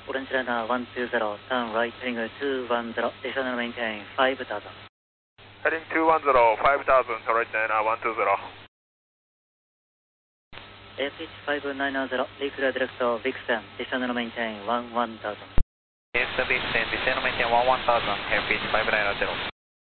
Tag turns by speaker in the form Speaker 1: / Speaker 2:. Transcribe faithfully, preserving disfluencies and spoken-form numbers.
Speaker 1: Orange Liner one two zero, turn right heading two one zero, additional maintain five thousand.
Speaker 2: Heading two one zero, five thousand, right liner one two zero.
Speaker 1: A P H five nine zero, declare direct Vixen, additional maintain one one thousand.
Speaker 3: Yes, Vixen, additional maintain one one thousand, A P H five nine zero.